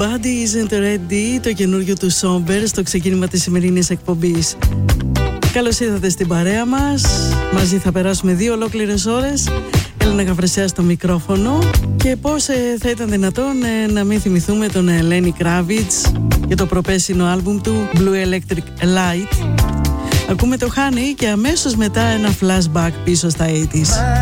Body Isn't Ready, το καινούριο του Somber στο ξεκίνημα της σημερινής εκπομπής. Καλώς ήρθατε στην παρέα μας. Μαζί θα περάσουμε 2 ολόκληρες ώρες. Έλενα Γαβρεσιά στο μικρόφωνο. Και πώς θα ήταν δυνατόν να μην θυμηθούμε τον Lenny Kravitz για το προπέσινο άλμπουμ του Blue Electric Light. Ακούμε το Honey και αμέσως μετά ένα flashback πίσω στα 80's.